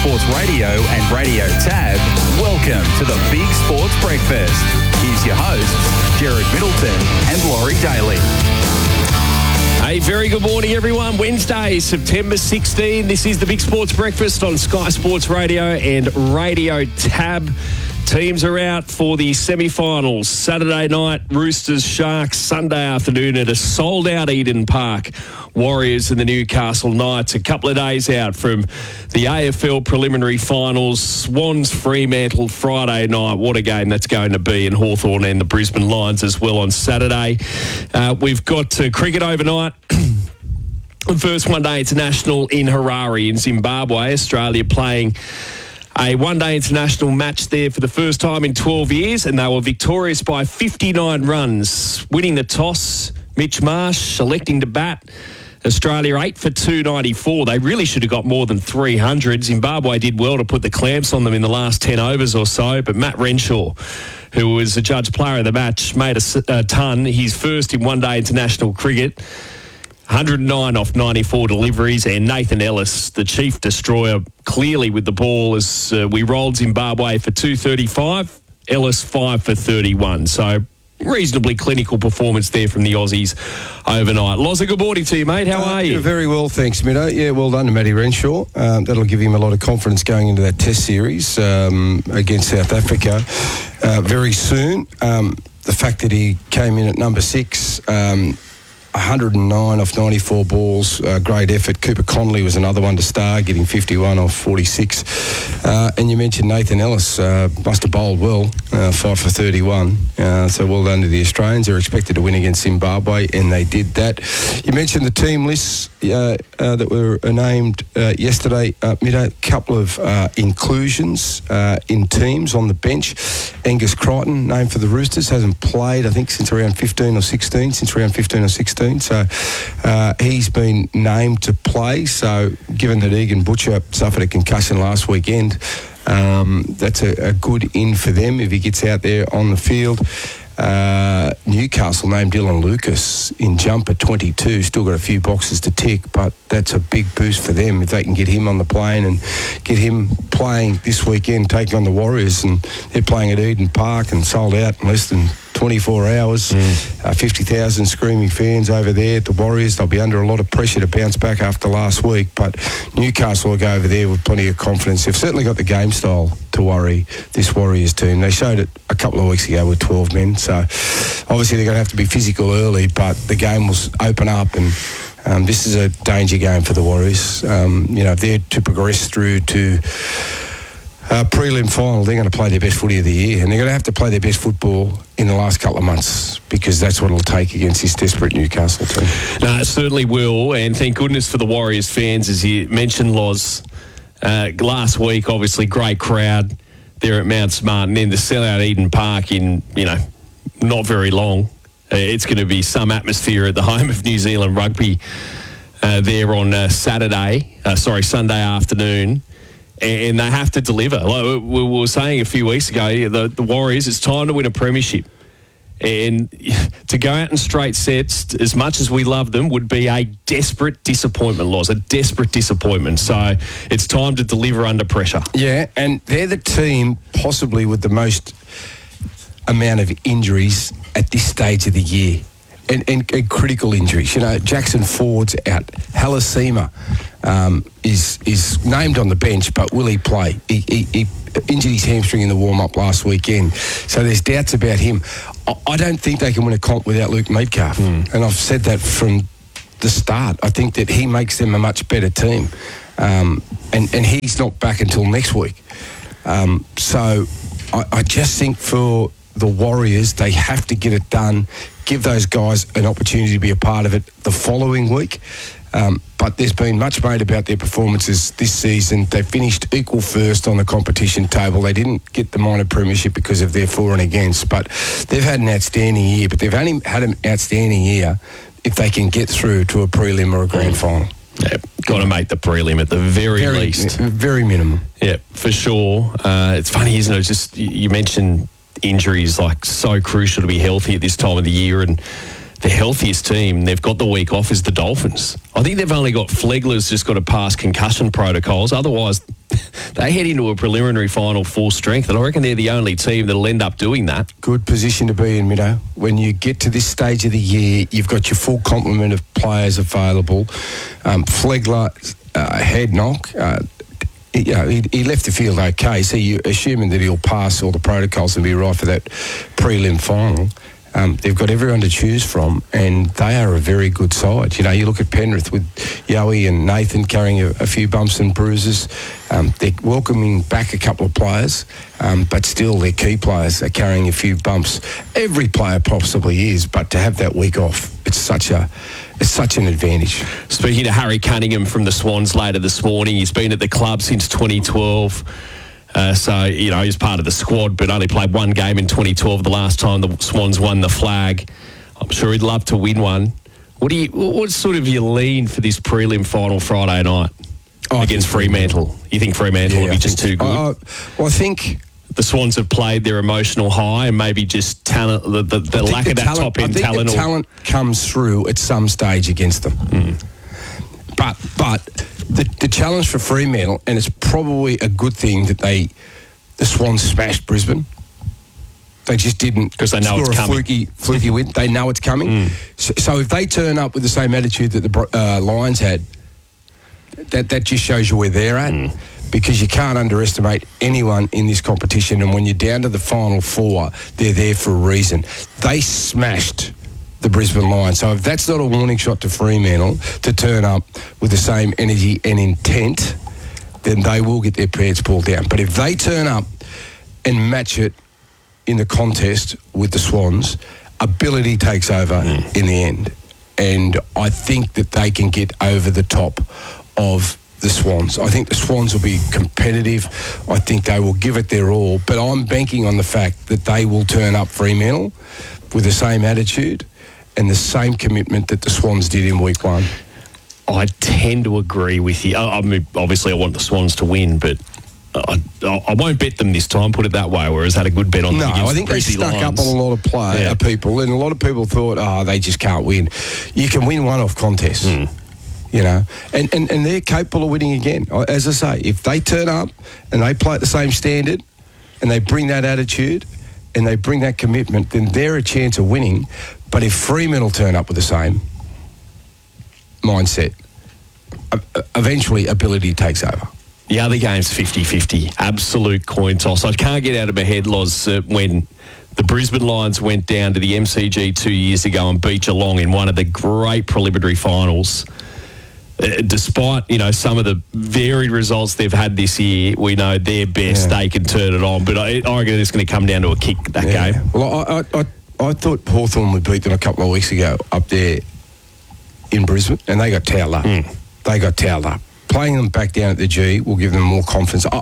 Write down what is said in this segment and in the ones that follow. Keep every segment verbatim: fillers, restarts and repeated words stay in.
Sports Radio and Radio Tab, welcome to the Big Sports Breakfast. Here's your hosts, Jared Middleton and Laurie Daly. Hey, very good morning, everyone. Wednesday, September sixteenth. This is the Big Sports Breakfast on Sky Sports Radio and Radio Tab. Teams are out for the semi-finals. Saturday night, Roosters, Sharks. Sunday afternoon at a sold-out Eden Park. Warriors and the Newcastle Knights. A couple of days out from the A F L preliminary finals. Swans, Fremantle, Friday night. What a game that's going to be in Hawthorn and the Brisbane Lions as well on Saturday. Uh, we've got uh, cricket overnight. First one-day international in Harare in Zimbabwe. Australia playing a one-day international match there for the first time in twelve years, and they were victorious by fifty-nine runs, winning the toss. Mitch Marsh electing to bat. Australia eight for two ninety-four. They really should have got more than three hundred. Zimbabwe did well to put the clamps on them in the last ten overs or so, but Matt Renshaw, who was the judge player of the match, made a, a ton. His first in one-day international cricket. one hundred nine off ninety-four deliveries, and Nathan Ellis, the chief destroyer, clearly with the ball as uh, we rolled Zimbabwe for two thirty-five, Ellis five for thirty-one. So reasonably clinical performance there from the Aussies overnight. Loz, good morning to you, mate. How uh, are you? Very well, thanks, Middo. Yeah, well done to Matty Renshaw. Um, that'll give him a lot of confidence going into that test series um, against South Africa uh, very soon. Um, the fact that he came in at number six, um, one hundred nine off ninety-four balls, uh, great effort. Cooper Connolly was another one to star, getting fifty-one off forty-six. Uh, and you mentioned Nathan Ellis, uh, must have bowled well, uh, five for thirty-one. Uh, so well done to the Australians. They're expected to win against Zimbabwe, and they did that. You mentioned the team lists uh, uh, that were named uh, yesterday. Uh, a couple of uh, inclusions uh, in teams on the bench. Angus Crichton, named for the Roosters, hasn't played, I think, since around fifteen or sixteen, since around fifteen or sixteen. So uh, he's been named to play. So given that Egan Butcher suffered a concussion last weekend, um, that's a, a good in for them if he gets out there on the field. Uh, Newcastle named Dylan Lucas in jumper twenty-two. Still got a few boxes to tick, but that's a big boost for them if they can get him on the plane and get him playing this weekend, taking on the Warriors. And they're playing at Eden Park and sold out in less than twenty-four hours. Mm. Uh, fifty thousand screaming fans over there at the Warriors. They'll be under a lot of pressure to bounce back after last week, but Newcastle will go over there with plenty of confidence. They've certainly got the game style to worry this Warriors team. They showed it a couple of weeks ago with twelve men, so obviously they're going to have to be physical early, but the game will open up, and um, this is a danger game for the Warriors. Um, you know, if they're to progress through to Uh, prelim final, they're going to play their best footy of the year, and they're going to have to play their best football in the last couple of months, because that's what it'll take against this desperate Newcastle team. No, it certainly will, and thank goodness for the Warriors fans, as you mentioned, Loz. Uh, last week, obviously, great crowd there at Mount Smart, and then to sell out Eden Park in, you know, not very long. Uh, it's going to be some atmosphere at the home of New Zealand rugby uh, there on uh, Saturday, uh, sorry, Sunday afternoon. And they have to deliver. Like we were saying a few weeks ago, the, the Warriors, it's time to win a premiership. And to go out in straight sets, as much as we love them, would be a desperate disappointment, Loz, a desperate disappointment. So it's time to deliver under pressure. Yeah, and they're the team possibly with the most amount of injuries at this stage of the year. And, and, and critical injuries. You know, Jackson Ford's out. Halasima um, is is named on the bench, but will he play? He, he, he injured his hamstring in the warm-up last weekend. So there's doubts about him. I, I don't think they can win a comp without Luke Metcalf. Mm. And I've said that from the start. I think that he makes them a much better team. Um, and, and he's not back until next week. Um, so I, I just think for the Warriors, they have to get it done, give those guys an opportunity to be a part of it the following week. Um, but there's been much made about their performances this season. They finished equal first on the competition table. They didn't get the minor premiership because of their for and against, but they've had an outstanding year. But they've only had an outstanding year if they can get through to a prelim or a grand final. Yeah, got to make the prelim at the very, very least. Very minimum. Yeah, for sure. Uh, it's funny, isn't it? Just you mentioned injuries, like so crucial to be healthy at this time of the year, and the healthiest team, they've got the week off, is the Dolphins. I think they've only got Flegler's just got to pass concussion protocols. Otherwise, they head into a preliminary final full strength, and I reckon they're the only team that'll end up doing that. Good position to be in, Mido. When you get to this stage of the year, you've got your full complement of players available. Um, Flegler, uh, head knock. Uh, You know, he, he left the field okay, so you're assuming that he'll pass all the protocols and be right for that prelim final. Um, they've got everyone to choose from, and they are a very good side. You know, you look at Penrith with Yowie and Nathan carrying a, a few bumps and bruises. Um, they're welcoming back a couple of players, um, but still their key players are carrying a few bumps. Every player possibly is, but to have that week off, it's such a it's such an advantage. Speaking to Harry Cunningham from the Swans later this morning, he's been at the club since twenty twelve. Uh, so, you know, he's part of the squad, but only played one game in twenty twelve, the last time the Swans won the flag. I'm sure he'd love to win one. What do you? What's sort of your lean for this prelim final Friday night oh, against Fremantle? You think Fremantle yeah, will be just too good? Uh, well, I think the Swans have played their emotional high and maybe just talent, the, the, the lack the of that talent, top-end I think talent. The talent comes through at some stage against them. Mm. But, but the, the challenge for Fremantle, and it's probably a good thing that they, the Swans smashed Brisbane. They just didn't because they know score it's a coming. fluky, fluky win. They know it's coming. Mm. So, so if they turn up with the same attitude that the uh, Lions had, that that just shows you where they're at. Mm. Because you can't underestimate anyone in this competition, and when you're down to the final four, they're there for a reason. They smashed the Brisbane Lions. So if that's not a warning shot to Fremantle to turn up with the same energy and intent, then they will get their pants pulled down. But if they turn up and match it in the contest with the Swans, ability takes over mm. in the end. And I think that they can get over the top of the Swans. I think the Swans will be competitive. I think they will give it their all. But I'm banking on the fact that they will turn up Fremantle with the same attitude and the same commitment that the Swans did in week one. I tend to agree with you. I mean, obviously I want the Swans to win, but I, I won't bet them this time, put it that way, whereas I had a good bet on them. No, I think they stuck Lions. up on a lot of play, yeah. uh, people, and a lot of people thought, oh, they just can't win. You can win one-off contests. Mm. You know, and, and, and they're capable of winning again. As I say, if they turn up and they play at the same standard and they bring that attitude and they bring that commitment, then they're a chance of winning. But if Fremantle turn up with the same mindset, eventually ability takes over. The other game's fifty-fifty, absolute coin toss. I can't get out of my head, Loz, uh, when the Brisbane Lions went down to the M C G two years ago and beat Geelong in one of the great preliminary finals. Uh, despite, you know, some of the varied results they've had this year, we know their best, yeah. they can turn it on. But I, I reckon it's going to come down to a kick, that yeah. game. Well, I, I, I, I thought Hawthorn would beat them a couple of weeks ago up there in Brisbane, and they got towed up. Mm. They got towed up. Playing them back down at the G will give them more confidence. I,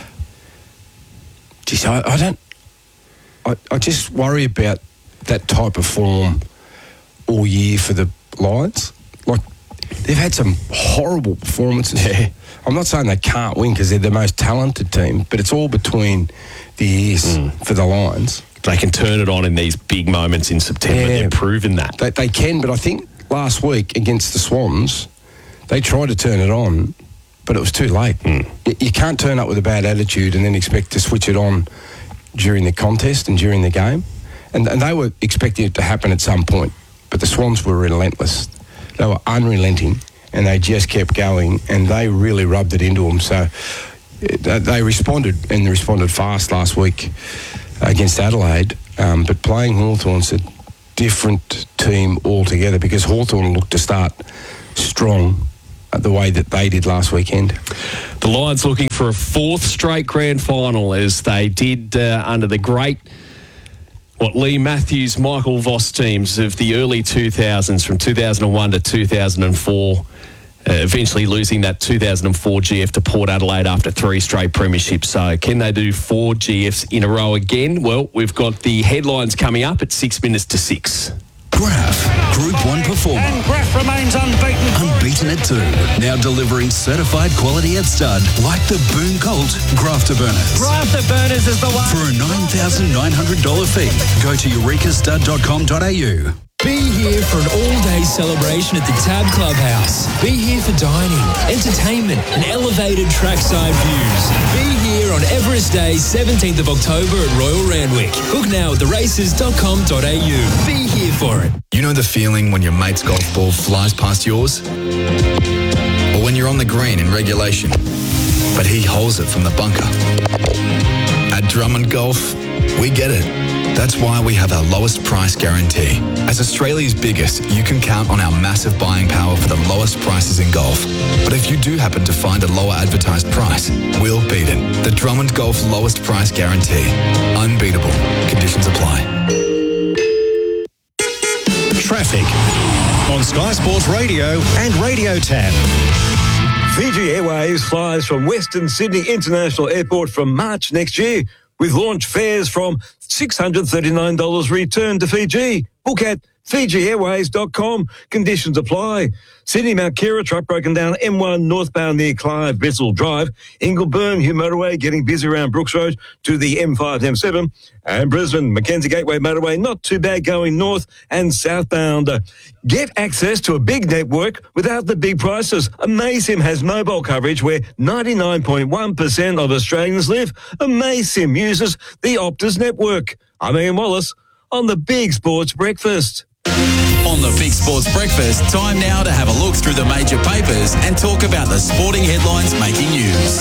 geez, I, I don't... I, I just worry about that type of form all year for the Lions. Like, they've had some horrible performances. Yeah. I'm not saying they can't win because they're the most talented team, but it's all between the ears mm. for the Lions. They can turn it on in these big moments in September. Yeah, they've proven that. They, they can, but I think last week against the Swans, they tried to turn it on, but it was too late. Mm. You, you can't turn up with a bad attitude and then expect to switch it on during the contest and during the game. And, and they were expecting it to happen at some point, but the Swans were relentless. They were unrelenting, and they just kept going, and they really rubbed it into them. So they, they responded, and they responded fast last week against Adelaide. Um, but playing Hawthorn's a different team altogether because Hawthorn looked to start strong the way that they did last weekend. The Lions looking for a fourth straight grand final as they did uh, under the great... What Lee Matthews, Michael Voss teams of the early two thousands from two thousand one to two thousand four, uh, eventually losing that two thousand four G F to Port Adelaide after three straight premierships. So can they do four G Fs in a row again? Well, we've got the headlines coming up at six minutes to six. Graf, Group one performer. And Graf remains unbeaten. Unbeaten at two. Now delivering certified quality at stud, like the Boom Colt Grafter Burners. Grafter Burners is the one. For a nine thousand nine hundred dollars fee, go to eureka stud dot com dot a u. Be here for an all-day celebration at the Tab Clubhouse. Be here for dining, entertainment and elevated trackside views. Be here on Everest Day, seventeenth of October at Royal Randwick. Book now at the races dot com dot a u. Be here for it. You know the feeling when your mate's golf ball flies past yours? Or when you're on the green in regulation, but he holds it from the bunker? At Drummond Golf, we get it. That's why we have our lowest price guarantee. As Australia's biggest, you can count on our massive buying power for the lowest prices in golf. But if you do happen to find a lower advertised price, we'll beat it. The Drummond Golf lowest price guarantee. Unbeatable. Conditions apply. Traffic on Sky Sports Radio and Radio Tab. Fiji Airways flies from Western Sydney International Airport from March next year, with launch fares from six hundred thirty-nine dollars return to Fiji. Book at fiji airways dot com. Conditions apply. Sydney Mount Kira, truck broken down M one northbound near Clive Bessel Drive. Ingleburn, Hugh Motorway getting busy around Brooks Road to the M five, M seven. And Brisbane, Mackenzie Gateway Motorway, not too bad going north and southbound. Get access to a big network without the big prices. Amaysim has mobile coverage where ninety-nine point one percent of Australians live. Amaysim uses the Optus network. I'm Ian Wallace on the Big Sports Breakfast. On the Big Sports Breakfast, time now to have a look through the major papers and talk about the sporting headlines making news.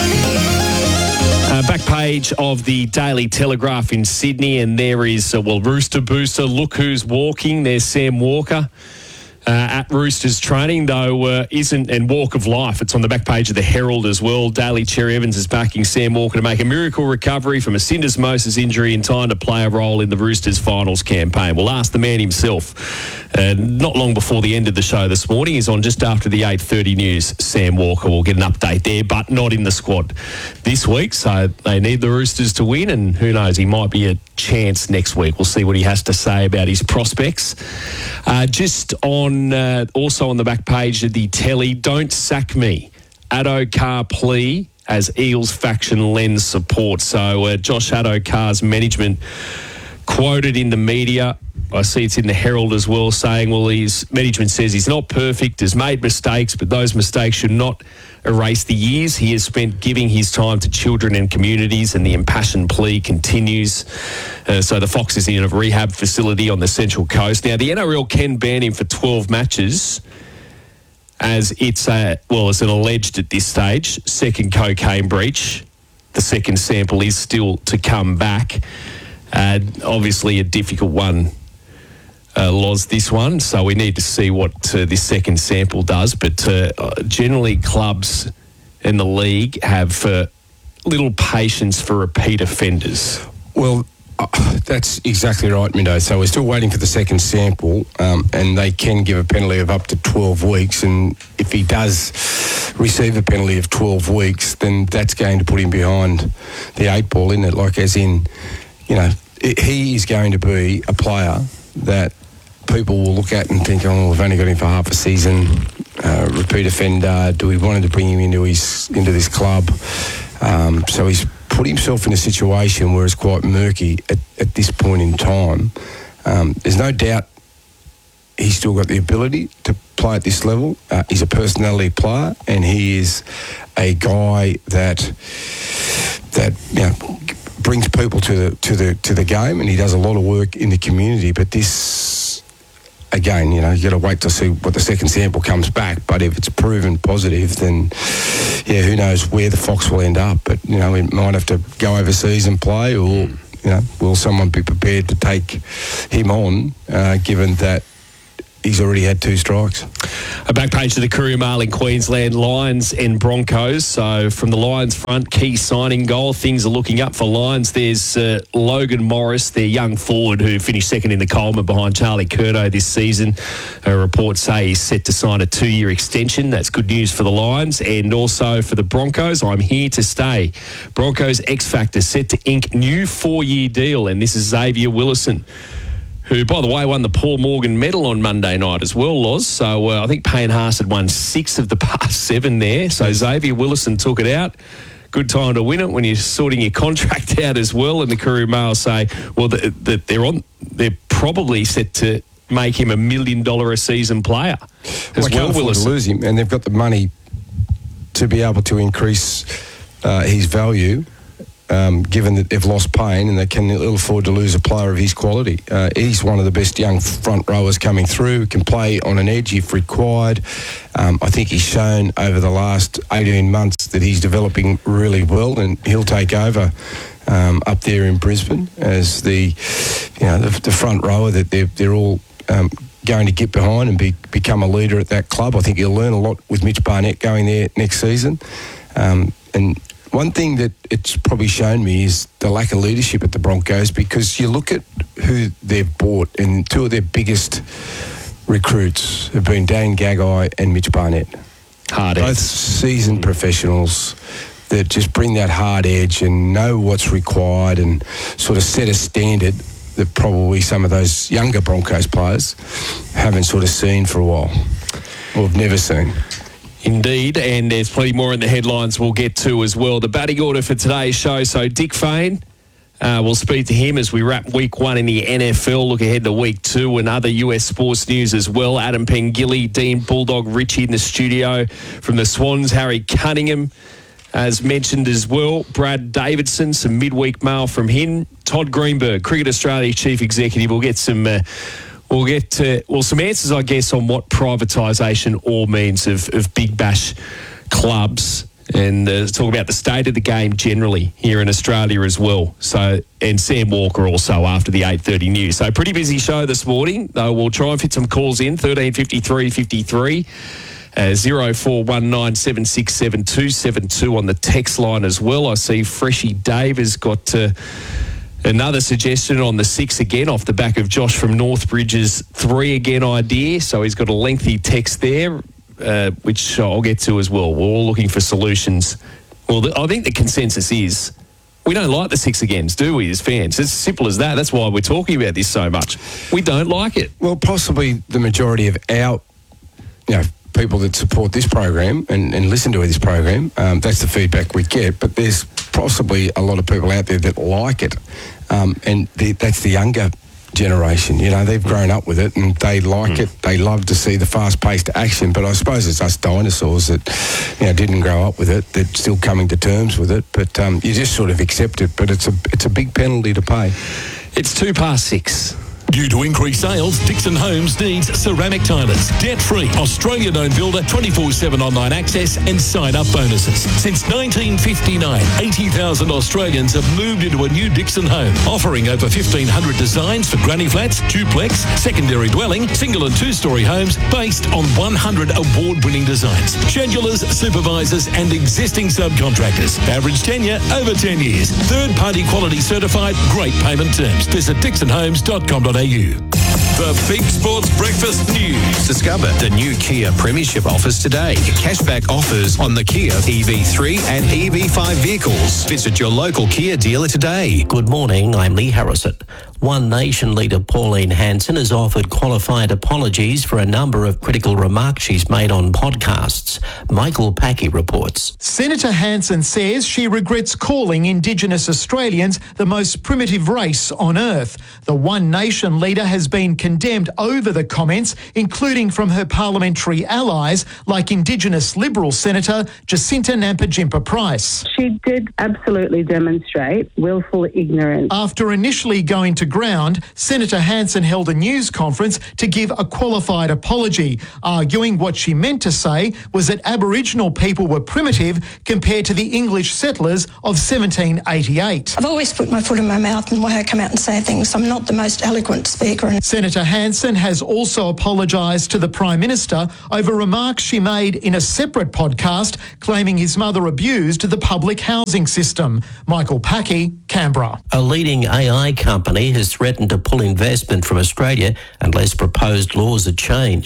Uh, back page of the Daily Telegraph in Sydney, and there is, uh, well, Rooster Booster, look who's walking. There's Sam Walker. Uh, at Roosters training, though, uh, isn't, and Walk of Life. It's on the back page of the Herald as well. Daily Cherry Evans is backing Sam Walker to make a miracle recovery from a syndesmosis injury in time to play a role in the Roosters finals campaign. We'll ask the man himself. Uh, not long before the end of the show this morning. He's on just after the eight thirty news. Sam Walker will get an update there, but not in the squad this week. So they need the Roosters to win, and who knows, he might be a chance next week. We'll see what he has to say about his prospects. Uh, just on, uh, also on the back page of the telly, don't sack me. Addo-Carr plea as Eels faction lends support. So uh, Josh Addo-Carr's management quoted in the media, I see it's in the Herald as well, saying, well, his management says he's not perfect, has made mistakes, but those mistakes should not erase the years he has spent giving his time to children and communities, and the impassioned plea continues. Uh, so the Fox is in a rehab facility on the Central Coast. Now, the N R L can ban him for twelve matches, as it's a, well, it's an alleged at this stage, second cocaine breach. The second sample is still to come back. Uh, obviously a difficult one, uh, Loz, this one. So we need to see what uh, this second sample does. But uh, generally clubs in the league have uh, little patience for repeat offenders. Well, uh, that's exactly right, Mindo. So we're still waiting for the second sample, um, and they can give a penalty of up to twelve weeks. And if he does receive a penalty of twelve weeks, then that's going to put him behind the eight ball, isn't it? Like, as in, you know, he is going to be a player that people will look at and think, oh, we've only got him for half a season, uh, repeat offender. Do we want to bring him into his into this club? Um, so he's put himself in a situation where it's quite murky at, at this point in time. Um, there's no doubt he's still got the ability to play at this level. Uh, he's a personality player, and he is a guy that that you know brings people to the to the to the game, and he does a lot of work in the community. But this, again, you know, you got to wait to see what the second sample comes back. But if it's proven positive, then yeah, who knows where the Fox will end up? But you know, it might have to go overseas and play, or you know, will someone be prepared to take him on, uh, given that he's already had two strikes? A back page to the Courier Mail in Queensland, Lions and Broncos. So from the Lions front, key signing goal. Things are looking up for Lions. There's uh, Logan Morris, their young forward who finished second in the Coleman behind Charlie Curto this season. Uh, reports say he's set to sign a two-year extension. That's good news for the Lions. And also for the Broncos, I'm here to stay. Broncos X-Factor set to ink new four-year deal. And this is Xavier Willison, who, by the way, won the Paul Morgan medal on Monday night as well, Loz. So uh, I think Payne Haas had won six of the past seven there. So Xavier Willison took it out. Good time to win it when you're sorting your contract out as well. And the Courier Mail say, well, that the, they're on, they're probably set to make him a million dollar a season player as well, well. They can't afford to lose him, and they've got the money to be able to increase uh, his value. Um, given that they've lost Payne and they can ill afford to lose a player of his quality. Uh, he's one of the best young front rowers coming through, can play on an edge if required. Um, I think he's shown over the last eighteen months that he's developing really well, and he'll take over um, up there in Brisbane as the, you know, the, the front rower that they're, they're all um, going to get behind and be, become a leader at that club. I think he'll learn a lot with Mitch Barnett going there next season. Um, and One thing that it's probably shown me is the lack of leadership at the Broncos, because you look at who they've bought, and two of their biggest recruits have been Dan Gagai and Mitch Barnett. Hard Both edge. seasoned professionals that just bring that hard edge and know what's required and sort of set a standard that probably some of those younger Broncos players haven't sort of seen for a while, or have never seen. Indeed, and there's plenty more in the headlines we'll get to as well. The batting order for today's show. So Dick Fane, uh, we'll speak to him as we wrap week one in the N F L. Look ahead to week two and other U S sports news as well. Adam Pengilly, Dean Bulldog Richie in the studio from the Swans. Harry Cunningham, as mentioned as well. Brad Davidson, some midweek mail from him. Todd Greenberg, Cricket Australia Chief Executive. We'll get some... Uh, We'll get to, well, some answers, I guess, on what privatisation all means of, of Big Bash clubs, and uh, talk about the state of the game generally here in Australia as well. So, and Sam Walker also after the eight thirty news. So pretty busy show this morning, though. We'll try and fit some calls in, thirteen fifty-three fifty-three. Uh, zero four one nine seven six seven two seven two on the text line as well. I see Freshie Dave has got... Uh, Another suggestion on the six again off the back of Josh from Northbridge's three again idea. So he's got a lengthy text there, uh, which I'll get to as well. We're all looking for solutions. Well, the, I think the consensus is we don't like the six agains, do we, as fans? It's as simple as that. That's why we're talking about this so much. We don't like it. Well, possibly the majority of our, you know, people that support this program and, and listen to this program, um, that's the feedback we get. But there's possibly a lot of people out there that like it, um, and the, that's the younger generation. You know, they've grown up with it and they like mm. it. They love to see the fast-paced action. But I suppose it's us dinosaurs that, you know, didn't grow up with it, that's still coming to terms with it. But um, you just sort of accept it. But it's a it's a big penalty to pay. It's two past six. Due to increased sales, Dixon Homes needs ceramic tilers. Debt-free, Australian-owned builder, twenty-four seven online access and sign-up bonuses. Since nineteen fifty-nine, eighty thousand Australians have moved into a new Dixon home, offering over fifteen hundred designs for granny flats, duplex, secondary dwelling, single and two-storey homes based on one hundred award-winning designs. Schedulers, supervisors and existing subcontractors. Average tenure, over ten years. Third-party quality certified, great payment terms. Visit dixon homes dot com dot a u. The Big Sports Breakfast News. Discover the new Kia Premiership offers today. Cashback offers on the Kia E V three and E V five vehicles. Visit your local Kia dealer today. Good morning, I'm Lee Harrison. One Nation leader Pauline Hanson has offered qualified apologies for a number of critical remarks she's made on podcasts. Michael Packey reports. Senator Hanson says she regrets calling Indigenous Australians the most primitive race on earth. The One Nation leader has been condemned over the comments, including from her parliamentary allies like Indigenous Liberal Senator Jacinta Nampijinpa Price. She did absolutely demonstrate willful ignorance. After initially going to ground, Senator Hanson held a news conference to give a qualified apology, arguing what she meant to say was that Aboriginal people were primitive compared to the English settlers of seventeen eighty-eight. I've always put my foot in my mouth and when I come out and say things, I'm not the most eloquent speaker. Senator Hanson has also apologised to the Prime Minister over remarks she made in a separate podcast claiming his mother abused the public housing system. Michael Packey, Canberra. A leading A I company has threatened to pull investment from Australia unless proposed laws are changed.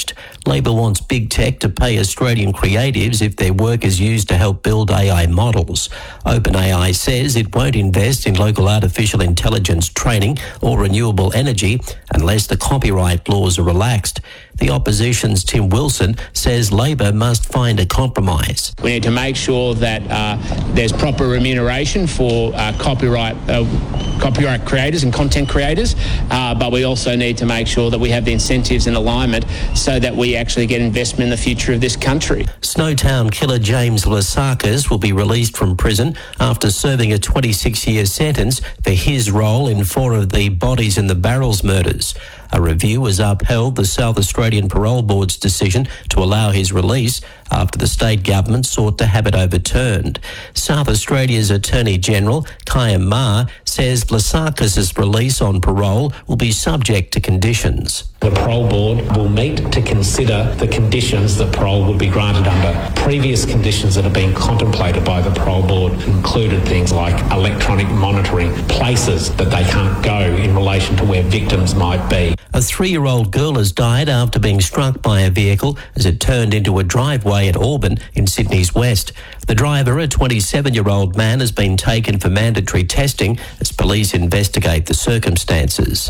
Labor wants big tech to pay Australian creatives if their work is used to help build A I models. OpenAI says it won't invest in local artificial intelligence training or renewable energy unless the copyright laws are relaxed. The opposition's Tim Wilson says Labor must find a compromise. We need to make sure that uh, there's proper remuneration for uh, copyright uh, copyright creators and content creators, uh, but we also need to make sure that we have the incentives and alignment so that we actually get investment in the future of this country. Snowtown killer James Lasakis will be released from prison after serving a twenty-six year sentence for his role in four of the bodies in the Barrels murders. A review has upheld the South Australian Parole Board's decision to allow his release after the state government sought to have it overturned. South Australia's Attorney General, Kaya Ma, says Lasakis' release on parole will be subject to conditions. The parole board will meet to consider the conditions that parole would be granted under. Previous conditions that have been contemplated by the parole board included things like electronic monitoring, places that they can't go in relation to where victims might be. A three-year-old girl has died after being struck by a vehicle as it turned into a driveway at Auburn in Sydney's west. The driver, a twenty-seven-year-old man, has been taken for mandatory testing as police investigate the circumstances.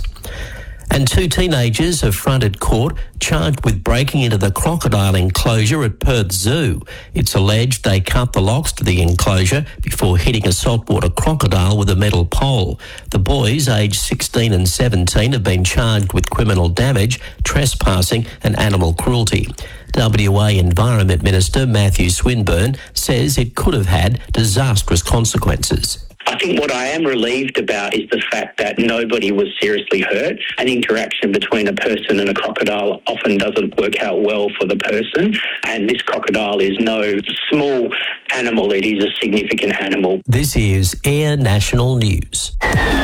And two teenagers have fronted court charged with breaking into the crocodile enclosure at Perth Zoo. It's alleged they cut the locks to the enclosure before hitting a saltwater crocodile with a metal pole. The boys, aged sixteen and seventeen, have been charged with criminal damage, trespassing and animal cruelty. W A Environment Minister Matthew Swinburne says it could have had disastrous consequences. I think what I am relieved about is the fact that nobody was seriously hurt. An interaction between a person and a crocodile often doesn't work out well for the person, and this crocodile is no small animal, it is a significant animal. This is Air National News.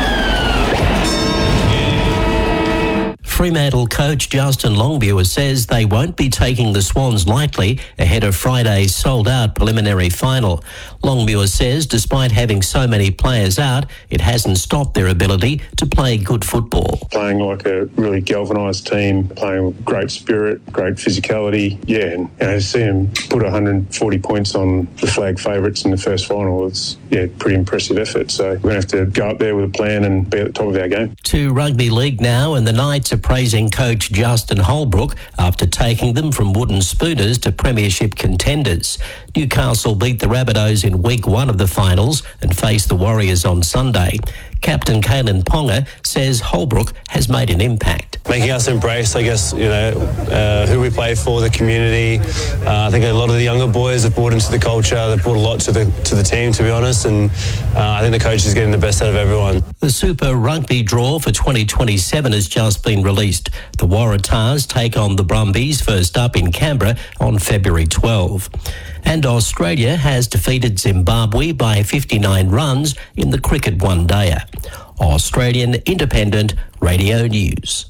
Fremantle coach Justin Longmuir says they won't be taking the Swans lightly ahead of Friday's sold-out preliminary final. Longmuir says despite having so many players out, it hasn't stopped their ability to play good football. Playing like a really galvanised team, playing with great spirit, great physicality, yeah, and you know, to see them put one hundred forty points on the flag favourites in the first final, it's yeah, pretty impressive effort. So we're going to have to go up there with a plan and be at the top of our game. To rugby league now, and the Knights are praising coach Justin Holbrook after taking them from wooden spooners to premiership contenders. Newcastle beat the Rabbitohs in week one of the finals and face the Warriors on Sunday. Captain Kalen Ponga says Holbrook has made an impact. Making us embrace, I guess, you know, uh, who we play for, the community. Uh, I think a lot of the younger boys have brought into the culture. They've brought a lot to the to the team, to be honest, and uh, I think the coach is getting the best out of everyone. The Super Rugby draw for twenty twenty-seven has just been released. The Waratahs take on the Brumbies first up in Canberra on February twelfth. And Australia has defeated Zimbabwe by fifty-nine runs in the cricket one-dayer. Australian Independent Radio News.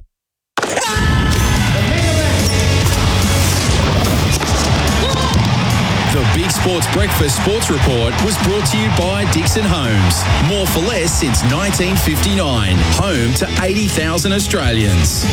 The Big Sports Breakfast Sports Report was brought to you by Dixon Homes. More for less since nineteen fifty-nine. Home to eighty thousand Australians.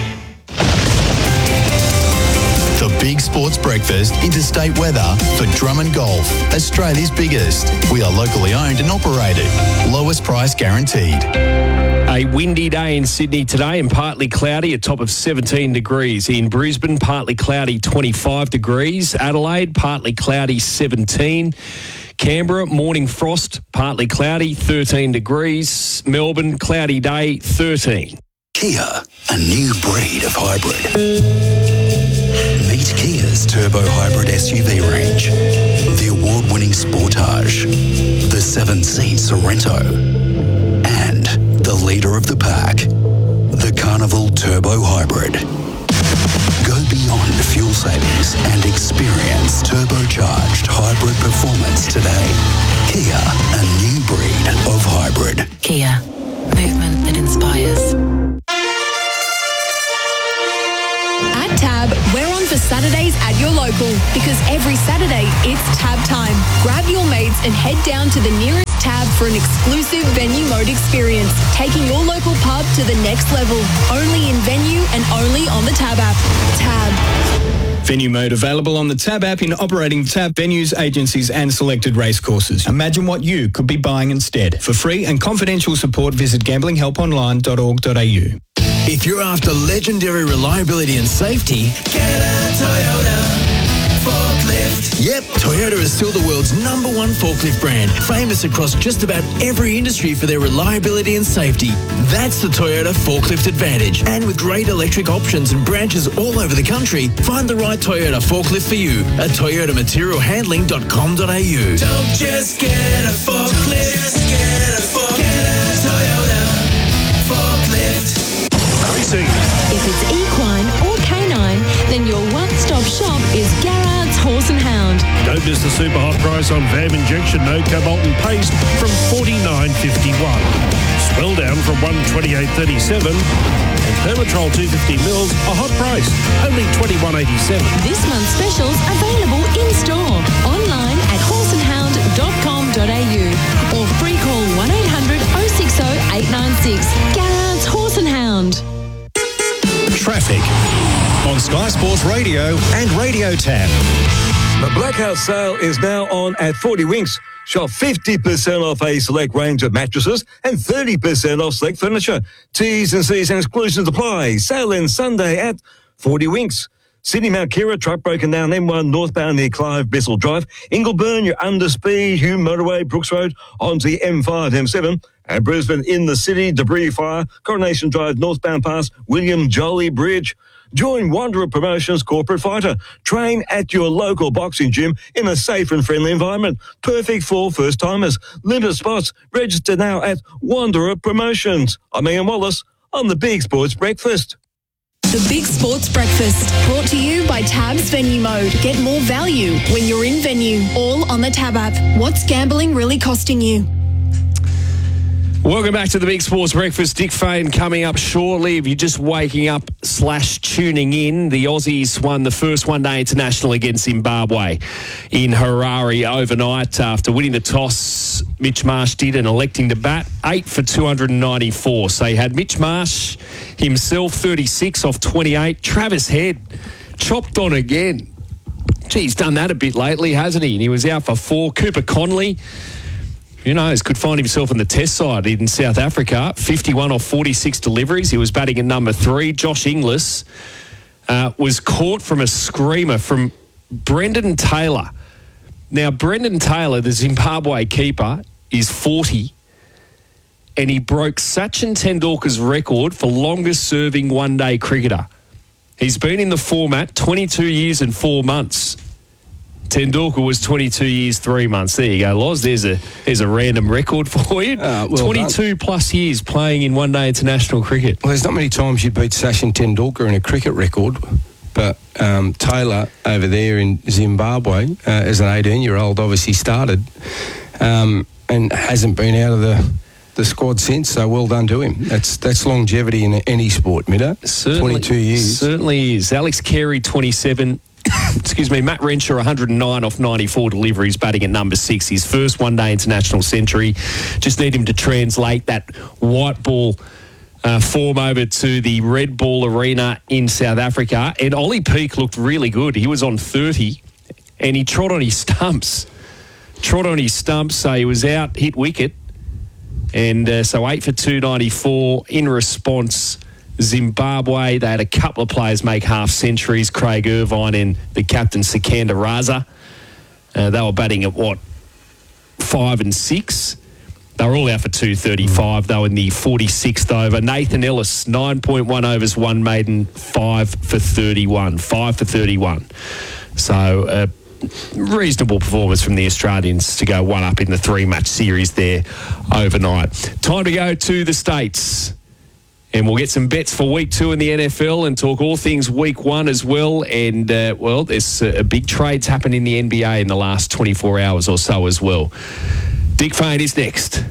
The Big Sports Breakfast Interstate Weather for Drummond Golf, Australia's biggest. We are locally owned and operated. Lowest price guaranteed. A windy day in Sydney today and partly cloudy, a top of seventeen degrees. In Brisbane, partly cloudy, twenty-five degrees. Adelaide, partly cloudy, seventeen. Canberra, morning frost, partly cloudy, thirteen degrees. Melbourne, cloudy day, thirteen. Kia, a new breed of hybrid. Meet Kia's turbo hybrid S U V range. The award-winning Sportage, the seven-seat Sorento, and the leader of the pack, the Carnival Turbo Hybrid. Go beyond fuel savings and experience turbocharged hybrid performance today. Kia, a new breed of hybrid. Kia, movement that inspires. At Tab, we're on for Saturdays at your local because every Saturday it's Tab time. Grab your mates and head down to the nearest Tab for an exclusive venue mode experience, taking your local pub to the next level. Only in venue and only on the Tab app. Tab. Venue mode available on the Tab app in operating Tab venues, agencies and selected racecourses. Imagine what you could be buying instead. For free and confidential support, visit gambling help online dot org dot a u. If you're after legendary reliability and safety, get a Toyota forklift. Yep, Toyota is still the world's number one forklift brand, famous across just about every industry for their reliability and safety. That's the Toyota Forklift Advantage. And with great electric options and branches all over the country, find the right Toyota forklift for you at toyota material handling dot com dot a u. Don't just get a forklift, just get a forklift. Get a Toyota forklift. If it's equine or canine, then your one-stop shop is Garrard's Horse and Hound. Don't miss the super hot price on V A M injection no cobalt and paste from forty-nine fifty-one. Swell down from one twenty-eight thirty-seven. And Permatrol two hundred fifty mils, a hot price, only twenty-one eighty-seven. This month's specials available in-store, online at horse and hound dot com dot a u or free call one eight hundred oh six oh eight nine six. Garrard's Horse and Hound. Traffic on Sky Sports Radio and Radio Tab. The Blackout sale is now on at forty Winks. Shop fifty percent off a select range of mattresses and thirty percent off select furniture. T's and C's and exclusions apply. Sale ends Sunday at forty Winks. Sydney Mount Kira, truck broken down M one northbound near Clive Bessel Drive. Ingleburn, you're under speed. Hume Motorway, Brooks Road, onto the M five, M seven. And Brisbane in the city, debris fire, Coronation Drive northbound past William Jolly Bridge. Join Wanderer Promotions Corporate Fighter. Train at your local boxing gym in a safe and friendly environment. Perfect for first-timers. Limited spots. Register now at Wanderer Promotions. I'm Ian Wallace on the Big Sports Breakfast. The Big Sports Breakfast, brought to you by Tab's Venue Mode. Get more value when you're in venue. All on the Tab app. What's gambling really costing you? Welcome back to the Big Sports Breakfast. Dick Fane coming up shortly. If you're just waking up slash tuning in, the Aussies won the first one-day international against Zimbabwe in Harare overnight after winning the toss. Mitch Marsh did and electing to bat eight for two hundred ninety-four. So you had Mitch Marsh himself thirty-six off twenty-eight. Travis Head chopped on again. Gee, he's done that a bit lately, hasn't he? And he was out for four. Cooper Conley, who knows, could find himself in the test side in South Africa. fifty-one off forty-six deliveries. He was batting at number three. Josh Inglis uh, was caught from a screamer from Brendan Taylor. Now, Brendan Taylor, the Zimbabwe keeper, is forty, and he broke Sachin Tendulkar's record for longest serving one-day cricketer. He's been in the format twenty-two years and four months. Tendulkar was twenty-two years, three months. There you go, Loz. There's a there's a random record for you. Uh, well twenty-two done. Plus years playing in one-day international cricket. Well, there's not many times you'd beat Sachin Tendulkar in a cricket record, but um, Taylor over there in Zimbabwe, uh, as an eighteen-year-old, obviously started um, and hasn't been out of the the squad since. So well done to him. That's that's longevity in any sport, Middo. Certainly, twenty-two years. Certainly is. Alex Carey, twenty-seven. Excuse me, Matt Renshaw, one hundred nine off ninety-four deliveries, batting at number six. His first one-day international century. Just need him to translate that white ball uh, form over to the red ball arena in South Africa. And Ollie Peake looked really good. He was on thirty, and he trod on his stumps. Trod on his stumps, so he was out, hit wicket. And uh, so eight for two ninety-four in response. Zimbabwe, they had a couple of players make half centuries, Craig Irvine and the captain Sikandar Raza. Uh, they were batting at, what, five and six? They were all out for two thirty-five, though, in the forty-sixth over. Nathan Ellis, nine point one overs, one maiden, five for thirty-one. five for thirty-one. So, uh, reasonable performance from the Australians to go one up in the three-match series there overnight. Time to go to the States. And we'll get some bets for week two in the N F L and talk all things week one as well. And, uh, well, there's uh, big trades happened in the N B A in the last twenty-four hours or so as well. Dick Fane is next.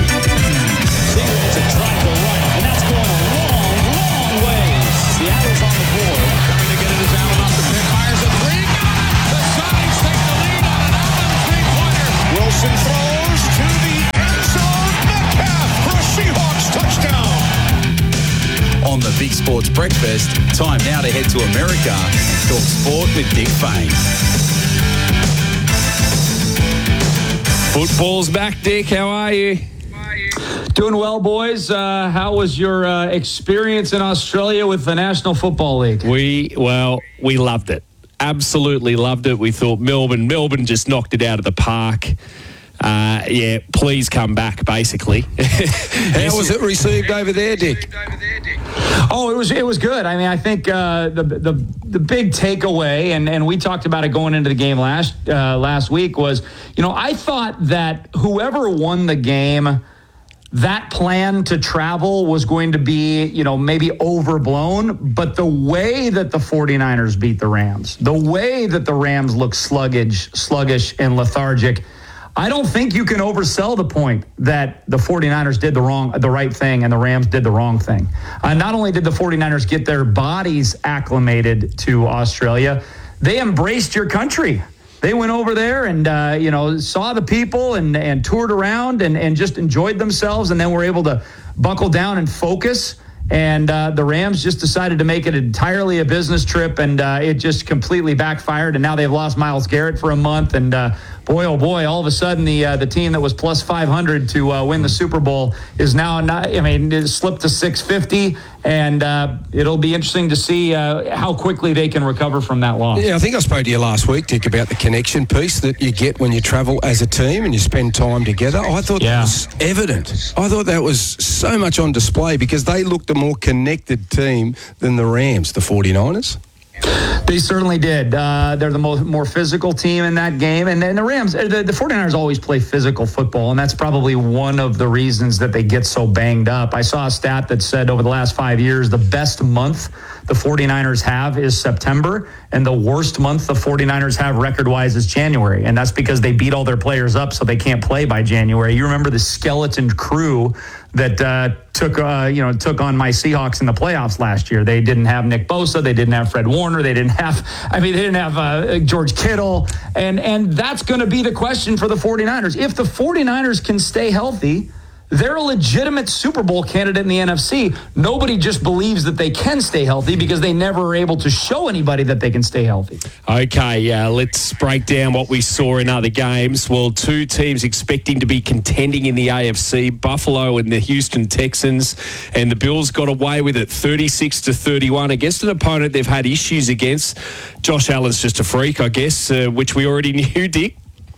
Wilson throws to the end zone. Metcalf for a Seahawks touchdown. On the Big Sports breakfast. Time now to head to America and talk sport with Dick Fane. Football's back, Dick. How are you? Doing well, boys. Uh, how was your uh, experience in Australia with the National Football League? We, well, we loved it. Absolutely loved it. We thought Melbourne, Melbourne just knocked it out of the park. Uh, yeah, please come back, basically. How was it received over there, Dick? Oh, it was it was good. I mean, I think uh, the the the big takeaway, and, and we talked about it going into the game last uh, last week, was, you know, I thought that whoever won the game, that plan to travel was going to be, you know, maybe overblown, but the way that the 49ers beat the Rams, the way that the Rams look sluggish, sluggish and lethargic, I don't think you can oversell the point that the 49ers did the wrong, the right thing and the Rams did the wrong thing. Uh, not only did the 49ers get their bodies acclimated to Australia, they embraced your country. They went over there and, uh, you know, saw the people and, and toured around and, and just enjoyed themselves, and then were able to buckle down and focus. And uh, the Rams just decided to make it entirely a business trip, and uh, it just completely backfired. And now they've lost Myles Garrett for a month. And uh, boy, oh boy, all of a sudden the uh, the team that was plus five hundred to uh, win the Super Bowl is now not. I mean, it slipped to six fifty, and uh, it'll be interesting to see uh, how quickly they can recover from that loss. Yeah, I think I spoke to you last week, Dick, about the connection piece that you get when you travel as a team and you spend time together. I thought yeah. that was evident. I thought that was so much on display because they looked a more connected team than the Rams, the 49ers. They certainly did. Uh, they're the most, more physical team in that game. And then the Rams, the, the 49ers always play physical football, and that's probably one of the reasons that they get so banged up. I saw a stat that said over the last five years, the best month the 49ers have is September, and the worst month the 49ers have record-wise is January. And that's because they beat all their players up so they can't play by January. You remember the skeleton crew that uh, took uh, you know took on my Seahawks in the playoffs last year. They didn't have Nick Bosa, they didn't have Fred Warner, they didn't have I mean they didn't have uh, George Kittle, and and that's going to be the question for the 49ers. If the 49ers can stay healthy, they're a legitimate Super Bowl candidate in the N F C. Nobody just believes that they can stay healthy because they never are able to show anybody that they can stay healthy. Okay, uh, let's break down what we saw in other games. Well, two teams expecting to be contending in the A F C, Buffalo and the Houston Texans, and the Bills got away with it thirty-six to thirty-one against an opponent they've had issues against. Josh Allen's just a freak, I guess, uh, which we already knew, Dick.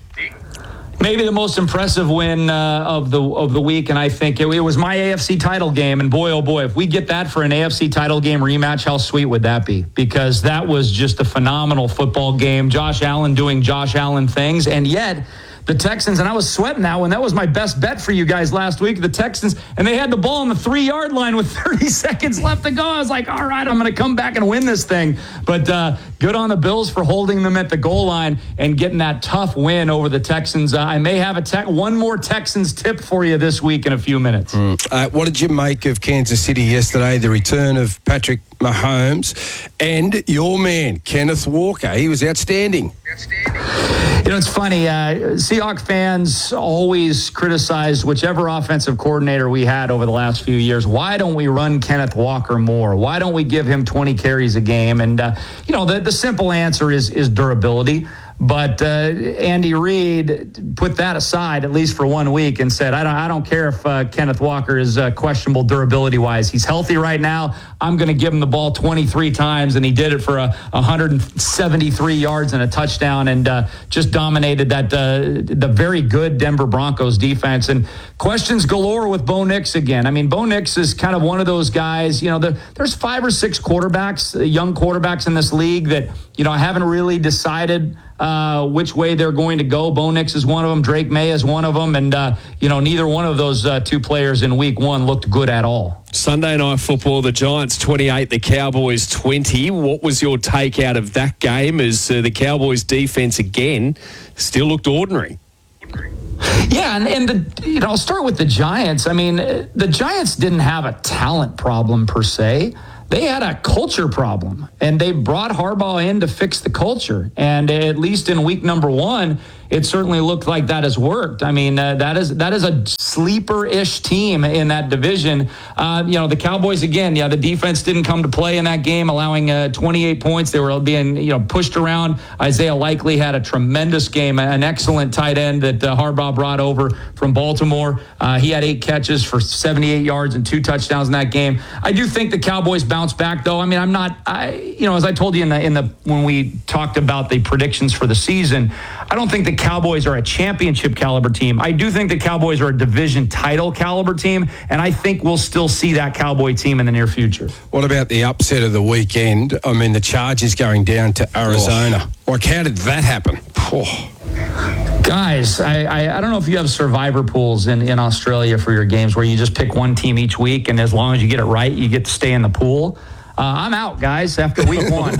Maybe the most impressive win uh, of the of the week, and I think it, it was my A F C title game. And boy, oh boy, if we get that for an A F C title game rematch, how sweet would that be? Because that was just a phenomenal football game. Josh Allen doing Josh Allen things, and yet the Texans, and I was sweating that one. That was my best bet for you guys last week. The Texans, and they had the ball on the three-yard line with thirty seconds left to go. I was like, all right, I'm going to come back and win this thing. But uh, good on the Bills for holding them at the goal line and getting that tough win over the Texans. Uh, I may have a te- one more Texans tip for you this week in a few minutes. Mm. Uh, what did you make of Kansas City yesterday, the return of Patrick Mahomes and your man, Kenneth Walker? He was outstanding. You know, it's funny. Uh, Seahawks fans always criticize whichever offensive coordinator we had over the last few years. Why don't we run Kenneth Walker more? Why don't we give him twenty carries a game? And, uh, you know, the, the simple answer is is durability. But uh, Andy Reid put that aside, at least for one week, and said, I don't, I don't care if uh, Kenneth Walker is uh, questionable durability-wise. He's healthy right now. I'm going to give him the ball twenty-three times, and he did it for a one hundred seventy-three yards and a touchdown, and uh, just dominated that uh, the very good Denver Broncos defense. And questions galore with Bo Nix again. I mean, Bo Nix is kind of one of those guys, you know, the, there's five or six quarterbacks, uh, young quarterbacks in this league that, you know, haven't really decided Uh, which way they're going to go. Bo Nix is one of them. Drake May is one of them. And, uh, you know, neither one of those uh, two players in week one looked good at all. Sunday Night Football, the Giants twenty-eight, the Cowboys twenty. What was your take out of that game as uh, the Cowboys defense again still looked ordinary? Yeah, and, and the, you know, I'll start with the Giants. I mean, the Giants didn't have a talent problem per se. They had a culture problem, and they brought Harbaugh in to fix the culture. And at least in week number one, it certainly looked like that has worked. I mean, uh, that is that is a sleeper-ish team in that division. Uh, you know, the Cowboys, again, yeah, the defense didn't come to play in that game, allowing uh, twenty-eight points. They were being, you know, pushed around. Isaiah Likely had a tremendous game, an excellent tight end that uh, Harbaugh brought over from Baltimore. Uh, he had eight catches for seventy-eight yards and two touchdowns in that game. I do think the Cowboys bounce back, though. I mean, I'm not, I, you know, as I told you in the in the when we talked about the predictions for the season, I don't think the Cowboys are a championship caliber team. I do think the Cowboys are a division title caliber team, and I think we'll still see that Cowboy team in the near future. What about the upset of the weekend? I mean, the Chargers going down to Arizona. Oh. Like, how did that happen? Oh. Guys, I, I, I don't know if you have survivor pools in, in Australia for your games where you just pick one team each week, and as long as you get it right, you get to stay in the pool. Uh, I'm out, guys, after week one.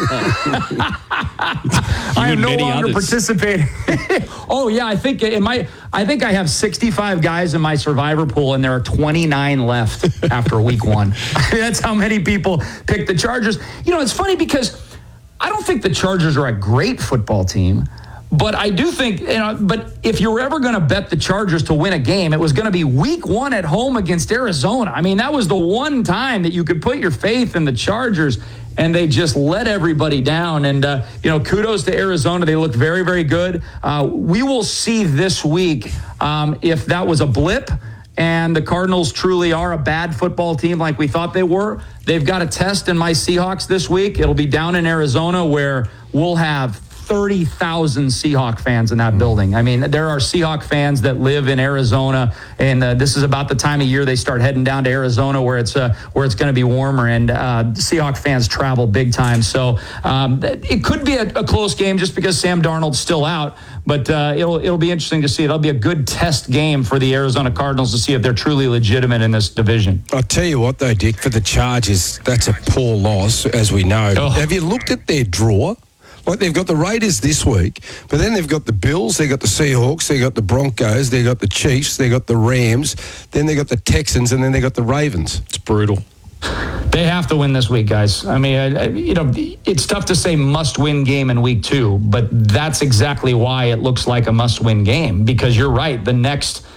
I am no longer others. participating. Oh, yeah, I think in my, I think I have sixty-five guys in my survivor pool, and there are twenty-nine left after week one. That's how many people picked the Chargers. You know, it's funny because I don't think the Chargers are a great football team. But I do think, you know, but if you were ever going to bet the Chargers to win a game, it was going to be week one at home against Arizona. I mean, that was the one time that you could put your faith in the Chargers, and they just let everybody down. And, uh, you know, kudos to Arizona. They look very, very good. Uh, we will see this week um, if that was a blip and the Cardinals truly are a bad football team like we thought they were. They've got a test in my Seahawks this week. It'll be down in Arizona where we'll have thirty thousand Seahawk fans in that building. I mean, there are Seahawk fans that live in Arizona, and uh, this is about the time of year they start heading down to Arizona where it's uh, where it's going to be warmer, and uh, Seahawk fans travel big time. So um, it could be a, a close game just because Sam Darnold's still out, but uh, it'll it'll be interesting to see. It'll be a good test game for the Arizona Cardinals to see if they're truly legitimate in this division. I'll tell you what, though, Dick, for the Chargers, that's a poor loss, as we know. Oh. Have you looked at their draw? Like, they've got the Raiders this week, but then they've got the Bills, they've got the Seahawks, they've got the Broncos, they've got the Chiefs, they've got the Rams, then they've got the Texans, and then they've got the Ravens. It's brutal. They have to win this week, guys. I mean, I, I, you know, it's tough to say must-win game in week two, but that's exactly why it looks like a must-win game, because you're right. The next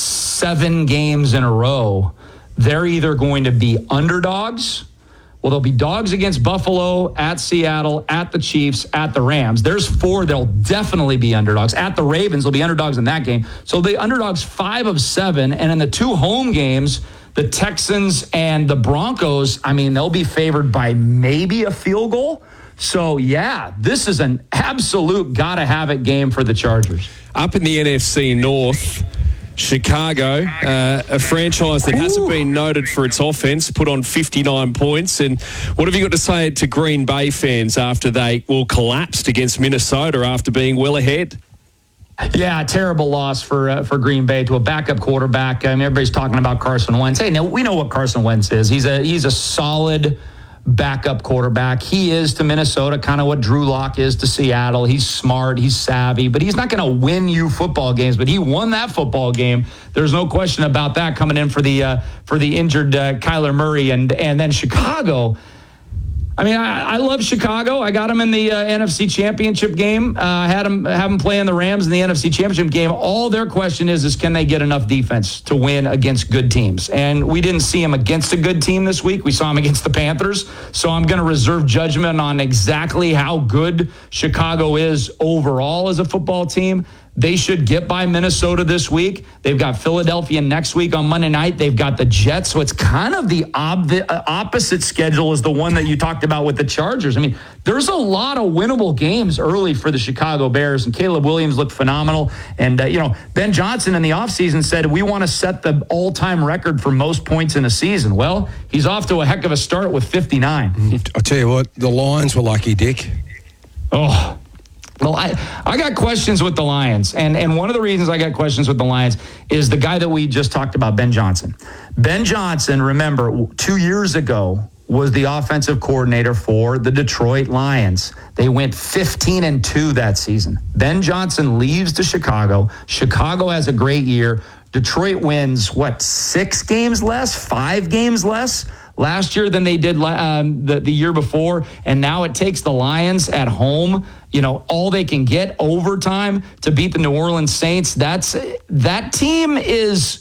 seven games in a row, they're either going to be underdogs. Well, they'll be dogs against Buffalo, at Seattle, at the Chiefs, at the Rams. There's four that'll definitely be underdogs. At the Ravens, they'll be underdogs in that game. So the underdogs five of seven, and in the two home games, the Texans and the Broncos, I mean, they'll be favored by maybe a field goal. So, yeah, this is an absolute gotta-have-it game for the Chargers. Up in the N F C North, Chicago, uh, a franchise that hasn't Ooh. been noted for its offense, put on fifty-nine points. And what have you got to say to Green Bay fans after they well collapsed against Minnesota after being well ahead? Yeah, terrible loss for uh, for Green Bay to a backup quarterback. I mean, everybody's talking about Carson Wentz. Hey, now we know what Carson Wentz is. He's a he's a solid backup quarterback. He is to Minnesota kind of what Drew Lock is to Seattle. He's smart, he's savvy, but he's not going to win you football games. But he won that football game. There's no question about that, coming in for the uh, for the injured uh, Kyler Murray, and and then Chicago. I mean, I, I love Chicago. I got him in the uh, N F C Championship game. Uh, I had him have him playing the Rams in the N F C Championship game. All their question is, is can they get enough defense to win against good teams? And we didn't see him against a good team this week. We saw him against the Panthers. So I'm going to reserve judgment on exactly how good Chicago is overall as a football team. They should get by Minnesota this week. They've got Philadelphia next week on Monday night. They've got the Jets. So it's kind of the ob- opposite schedule as the one that you talked about with the Chargers. I mean, there's a lot of winnable games early for the Chicago Bears, and Caleb Williams looked phenomenal. And, uh, you know, Ben Johnson in the offseason said, we want to set the all-time record for most points in a season. Well, he's off to a heck of a start with fifty-nine. I'll tell you what, the Lions were lucky, Dick. Oh, Well, I, I got questions with the Lions, and, and one of the reasons I got questions with the Lions is the guy that we just talked about, Ben Johnson. Ben Johnson, remember, two years ago was the offensive coordinator for the Detroit Lions. They went fifteen and two that season. Ben Johnson leaves to Chicago. Chicago has a great year. Detroit wins, what, six games less, five games less? last year than they did um, the, the year before, and now it takes the Lions at home, you know, all they can get overtime to beat the New Orleans Saints. That's that team is